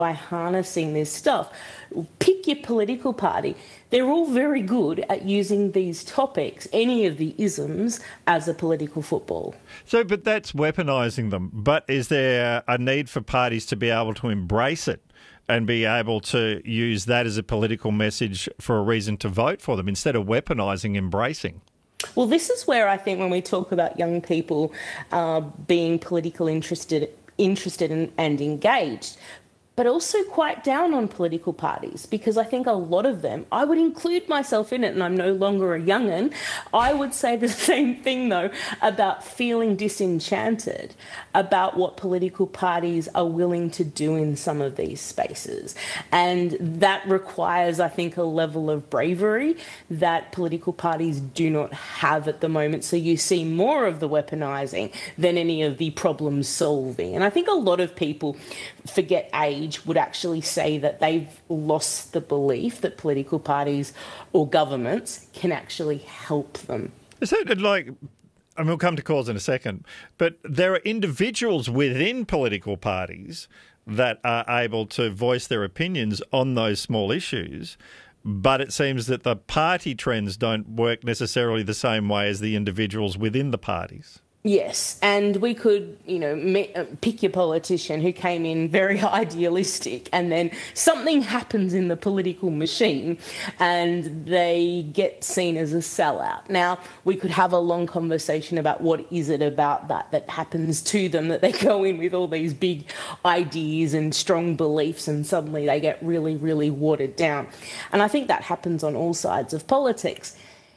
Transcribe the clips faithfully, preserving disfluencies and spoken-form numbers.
by harnessing this stuff. Pick your political party. They're all very good at using these topics, any of the isms, as a political football. So, but that's weaponising them. But is there a need for parties to be able to embrace it and be able to use that as a political message for a reason to vote for them instead of weaponising, embracing? Well, this is where I think when we talk about young people uh, being political interested, interested in, and engaged, but also quite down on political parties, because I think a lot of them, I would include myself in it, and I'm no longer a young'un, I would say the same thing, though, about feeling disenchanted about what political parties are willing to do in some of these spaces. And that requires, I think, a level of bravery that political parties do not have at the moment. So you see more of the weaponising than any of the problem solving. And I think a lot of people forget age would actually say that they've lost the belief that political parties or governments can actually help them. Is it like, and we'll come to cause in a second, but there are individuals within political parties that are able to voice their opinions on those small issues, but it seems that the party trends don't work necessarily the same way as the individuals within the parties. Yes, and we could, you know, pick your politician who came in very idealistic, and then something happens in the political machine and they get seen as a sellout. Now, we could have a long conversation about what is it about that that happens to them, that they go in with all these big ideas and strong beliefs and suddenly they get really, really watered down. And I think that happens on all sides of politics.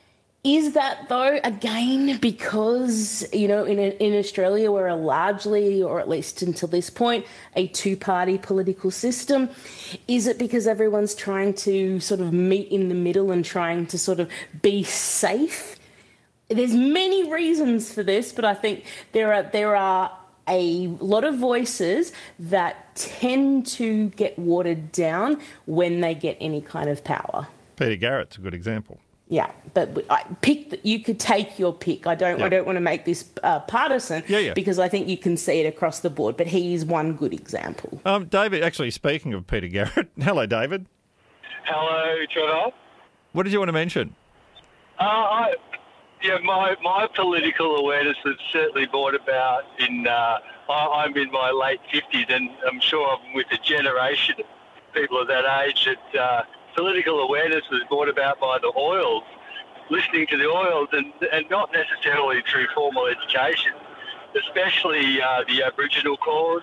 Is that, though, again, because, you know, in in Australia we're a largely, or at least until this point, a two-party political system? Is it because everyone's trying to sort of meet in the middle and trying to sort of be safe? There's many reasons for this, but I think there are there are a lot of voices that tend to get watered down when they get any kind of power. Peter Garrett's a good example. Yeah, but I pick. You could take your pick. I don't. Yeah. I don't want to make this uh, partisan. Yeah, yeah. Because I think you can see it across the board. But he is one good example. Um, David, actually, speaking of Peter Garrett, hello, David. Hello, Trevor. What did you want to mention? Uh, I, yeah, my my political awareness was certainly brought about in. Uh, I, I'm in my late fifties, and I'm sure I'm with a generation of people of that age that. Uh, Political awareness was brought about by the Oils, listening to the Oils, and, and not necessarily through formal education, especially uh, the Aboriginal cause,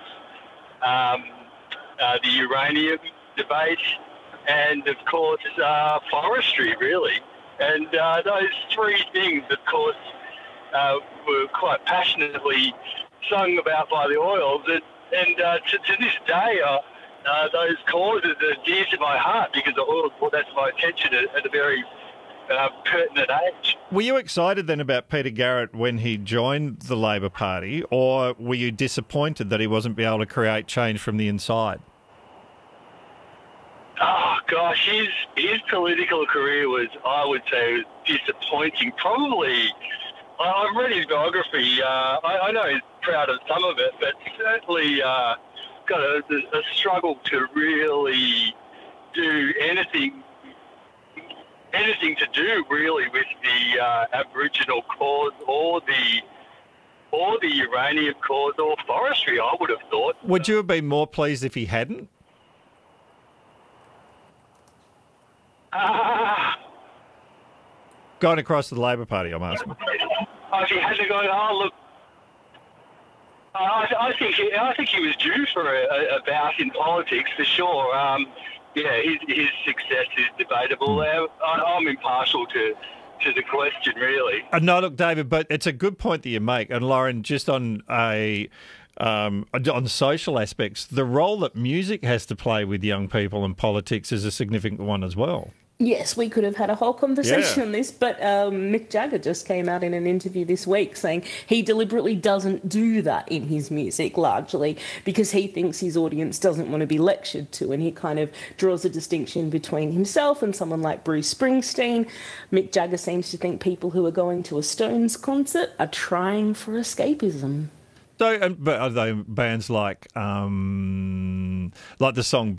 um, uh, the uranium debate, and of course uh, forestry, really. And uh, those three things, of course, uh, were quite passionately sung about by the Oils, and, and uh, to, to this day, uh, Uh, those causes are dear to my heart because the oil brought that to my attention at, at a very uh, pertinent age. Were you excited then about Peter Garrett when he joined the Labor Party, or were you disappointed that he wasn't be able to create change from the inside? Oh, gosh, his, his political career was, I would say, was disappointing. Probably, I, I've read his biography. Uh, I, I know he's proud of some of it, but certainly... Uh, got a, a struggle to really do anything anything to do really with the uh, Aboriginal cause or the or the uranium cause or forestry, I would have thought. Would you have been more pleased if he hadn't? Uh, Gone across to the Labor Party, I'm asking. If he hasn't gone, oh, look, I, I think he, I think he was due for a, a bout in politics for sure. Um, yeah, his, his success is debatable. Mm. I, I'm impartial to to the question, really. Uh, no, look, David, but it's a good point that you make. And Lauren, just on a um, on social aspects, the role that music has to play with young people and politics is a significant one as well. Yes, we could have had a whole conversation yeah. on this, but um, Mick Jagger just came out in an interview this week saying he deliberately doesn't do that in his music, largely because he thinks his audience doesn't want to be lectured to, and he kind of draws a distinction between himself and someone like Bruce Springsteen. Mick Jagger seems to think people who are going to a Stones concert are trying for escapism. So, and, but are they bands like um, like the song